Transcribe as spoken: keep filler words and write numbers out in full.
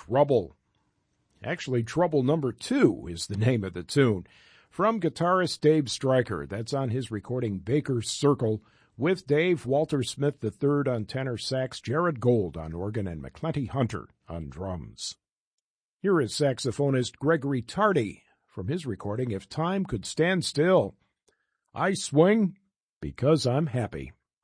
Trouble. Actually, Trouble Number Two is the name of the tune. From guitarist Dave Stryker, that's on his recording Baker's Circle, with Dave, Walter Smith the third on tenor sax, Jared Gold on organ, and McClenty Hunter on drums. Here is saxophonist Gregory Tardy from his recording If Time Could Stand Still. I swing because I'm happy.